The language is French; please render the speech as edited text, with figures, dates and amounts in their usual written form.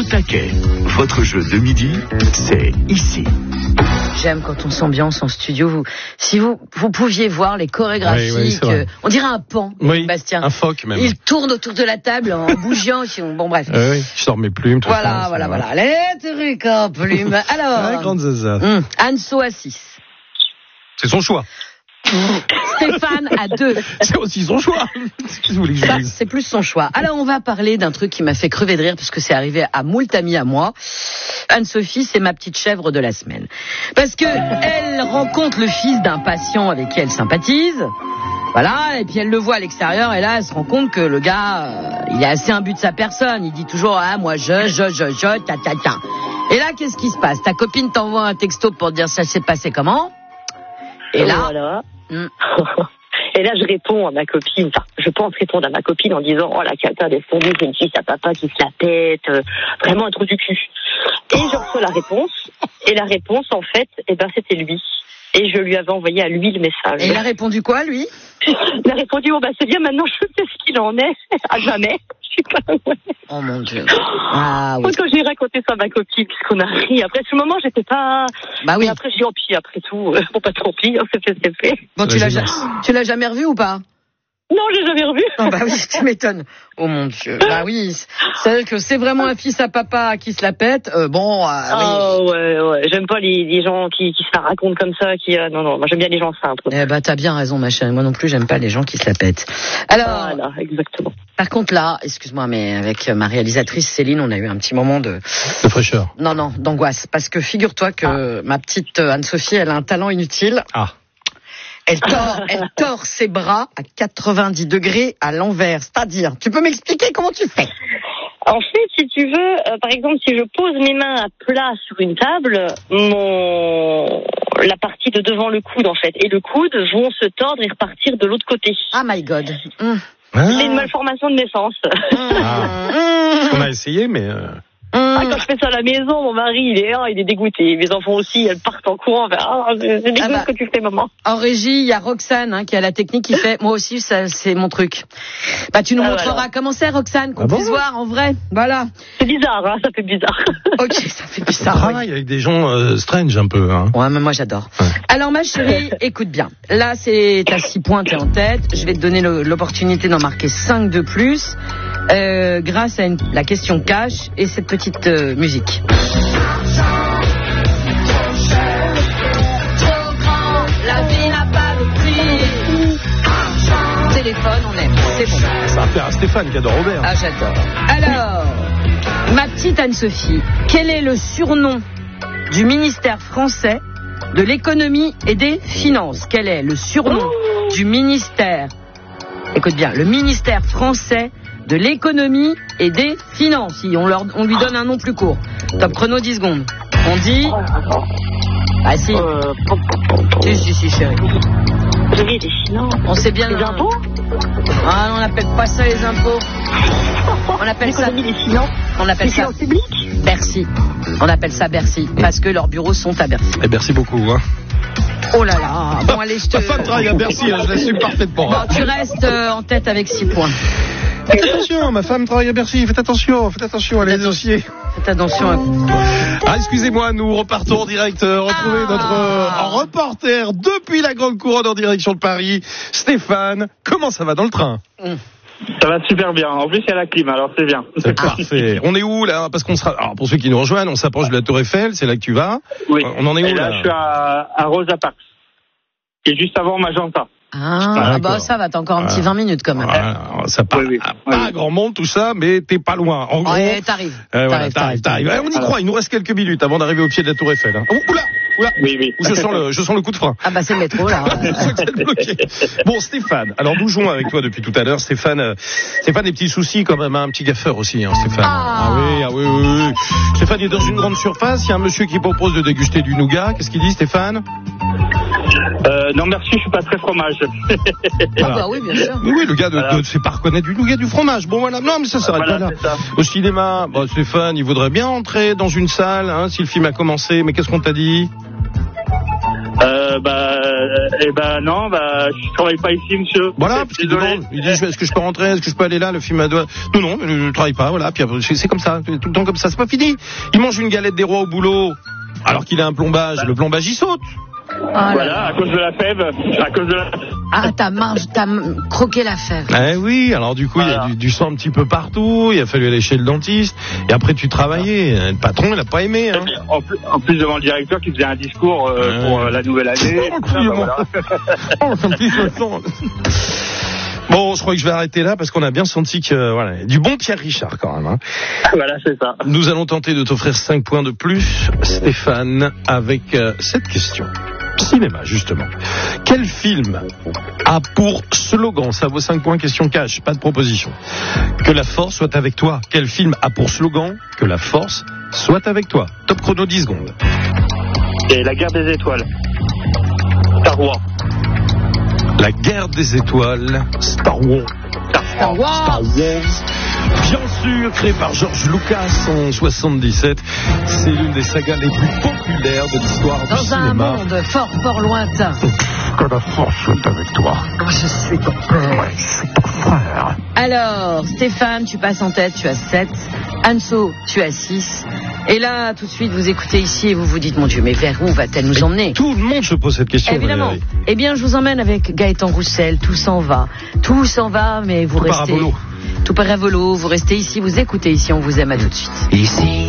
taquet. Votre jeu de midi, c'est ici. J'aime quand on s'ambiance en studio. Si vous pouviez voir les chorégraphies, on dirait un pan, Bastien. Un phoque même. Il tourne autour de la table en bougeant. Bon bref. Oui, je sors mes plumes. Voilà. Les trucs en plumes. Alors, grande zaza. Anso à 6. C'est son choix. Stéphane à 2. C'est aussi son choix. C'est plus son choix. Alors on va parler d'un truc qui m'a fait crever de rire parce que c'est arrivé à moult amis à moi. Anne-Sophie, c'est ma petite chèvre de la semaine. Parce que elle rencontre le fils d'un patient avec qui elle sympathise. Voilà, et puis elle le voit à l'extérieur et là elle se rend compte que le gars, il est assez imbu de sa personne. Il dit toujours moi je ta. Et là qu'est-ce qui se passe? Ta copine t'envoie un texto pour te dire ça s'est passé comment? Et là, voilà. Et là, je réponds à ma copine. Enfin, je pense répondre à ma copine en disant oh la cata laisse tomber, c'est une fille à papa qui se la pète, vraiment un trou du cul. Et je reçois la réponse. Et la réponse, en fait, c'était lui. Et je lui avais envoyé à lui le message. Et il a répondu quoi, lui? Il a répondu c'est bien, maintenant je sais ce qu'il en est. À jamais. Oh mon Dieu. Ah oui. Quand j'ai raconté ça à ma copine, puisqu'on a ri. Après, ce moment, j'étais pas. Bah oui. Mais après, j'ai dit, puis après tout, pas tant pis, c'est fait. Bon, tu l'as jamais revu ou pas? Non, j'ai jamais revu. Oh bah oui, tu m'étonnes. Oh mon Dieu. Bah oui, c'est vrai que c'est vraiment un fils à papa qui se la pète. Oui. Ouais. J'aime pas les gens qui se la racontent comme ça. Non, moi j'aime bien les gens simples. T'as bien raison, ma chérie. Moi non plus, j'aime pas les gens qui se la pètent. Alors. Voilà, exactement. Par contre là, excuse-moi, mais avec ma réalisatrice Céline, on a eu un petit moment de fraîcheur. Non, d'angoisse. Parce que figure-toi que ma petite Anne-Sophie, elle a un talent inutile. Elle tord ses bras à 90 degrés à l'envers. C'est-à-dire, tu peux m'expliquer comment tu fais? En fait, si tu veux, par exemple, si je pose mes mains à plat sur une table, la partie de devant le coude, en fait, et le coude vont se tordre et repartir de l'autre côté. Ah my God. C'est une malformation de naissance. On a essayé, mais... quand je fais ça à la maison, mon mari, il est dégoûté. Mes enfants aussi, elles partent en courant. C'est dégoûtant ce que tu fais, maman. En régie, il y a Roxane, qui a la technique, qui fait, moi aussi, ça, c'est mon truc. Tu nous montreras comment c'est, Roxane, qu'on puisse voir en vrai. Voilà. C'est bizarre, ça fait bizarre. Ok, ça fait bizarre. On travaille avec des gens strange un peu. Ouais, mais moi j'adore. Ouais. Alors ma chérie, écoute bien. Là, t'as 6 points, t'es en tête. Je vais te donner l'opportunité d'en marquer 5 de plus. Grâce à la question cash et cette petite musique. La vie n'a pas de prix. Téléphone, on aime. C'est bon. Ça va faire à Stéphane qui adore Robert. Ah, j'adore. Alors, ma petite Anne-Sophie, quel est le surnom du ministère français de l'économie et des finances? Quel est le surnom du ministère? Écoute bien, le ministère français de l'économie et des finances. On lui donne un nom plus court. Top chrono 10 secondes. On dit... Ah si. Si, chérie. Des finances. On sait bien... Les impôts? Ah, on n'appelle pas ça les impôts. On appelle ça... Les finances. On appelle ça... Bercy. On appelle ça Bercy. Parce que leurs bureaux sont à Bercy. Et merci beaucoup, Oh là là. Bon, allez, je te... Ma femme travaille à Bercy, je l'assume parfaitement. Bon, tu restes en tête avec 6 points. Faites attention, ma femme travaille à Bercy, faites attention à les dossiers. Faites attention. Excusez-moi, nous repartons en direct, retrouver notre reporter depuis la Grande Couronne en direction de Paris, Stéphane. Comment ça va dans le train? Ça va super bien. En plus, il y a la clim, alors c'est bien. C'est parfait. On est où, là? Parce qu'on sera, alors, pour ceux qui nous rejoignent, on s'approche de la Tour Eiffel, c'est là que tu vas. Oui. On en est où, là? Je suis à Rosa Parks. qui est juste avant Magenta. Ah, bah ça va, t'as encore un petit 20 minutes quand même. Ça part pas grand monde tout ça, mais t'es pas loin. En gros, ouais, t'arrives. T'arrives. On y croit, il nous reste quelques minutes avant d'arriver au pied de la Tour Eiffel. Hein. Oula. Oui. Je sens le coup de frein. Ah bah c'est le métro là. Bon Stéphane, alors nous jouons avec toi depuis tout à l'heure. Stéphane, des petits soucis quand même, un petit gaffeur aussi, hein, Stéphane. Ah oui. Stéphane est dans une grande surface, il y a un monsieur qui propose de déguster du nougat. Qu'est-ce qu'il dit, Stéphane? Non merci, je suis pas très fromage. Voilà. Ah bah oui, bien sûr. Oui, le gars ne sait pas reconnaître du nougat, du fromage. Bon voilà, non mais ça s'arrête pas là. Au cinéma, Stéphane, il voudrait bien entrer dans une salle, hein, si le film a commencé, mais qu'est-ce qu'on t'a dit? Non, je travaille pas ici, monsieur. Voilà, parce qu'il demande, il dit, est-ce que je peux rentrer, est-ce que je peux aller là, le film doit... Non, je travaille pas, voilà, puis c'est comme ça, tout le temps comme ça, c'est pas fini. Il mange une galette des rois au boulot, alors qu'il a un plombage, le plombage il saute. Voilà, à cause de la fève, Ah, t'as croqué la fève. Eh oui, alors du coup, il y a du sang un petit peu partout, il a fallu aller chez le dentiste, et après tu travaillais, le patron, il a pas aimé, hein. En plus devant le directeur qui faisait un discours pour la nouvelle année. Bon, je crois que je vais arrêter là parce qu'on a bien senti que voilà, du bon Pierre Richard quand même. Hein. Voilà, c'est ça. Nous allons tenter de t'offrir 5 points de plus, Stéphane, avec cette question. Cinéma, justement. Quel film a pour slogan, ça vaut 5 points, question cash, pas de proposition, que la force soit avec toi? Quel film a pour slogan que la force soit avec toi? Top chrono 10 secondes. Et la guerre des étoiles. Star Wars. La guerre des étoiles, Star Wars. Star Wars. Bien sûr, créé par George Lucas en 77. C'est l'une des sagas les plus populaires de l'histoire du cinéma. Dans un monde fort, fort lointain. Que la force soit avec toi. Je suis ton père. Ouais, je suis ton frère. Alors, Stéphane, tu passes en tête, tu as 7. Anso, tu as 6. Et là, tout de suite, vous écoutez ici et vous vous dites, mon Dieu, mais vers où va-t-elle nous emmener? Tout le monde se pose cette question. Évidemment. Eh bien, je vous emmène avec Gaëtan Roussel. Tout s'en va. Tout s'en va, mais vous restez... Tout part à volo. Tout part à volo. Vous restez ici, vous écoutez ici. On vous aime, à tout de suite. Ici.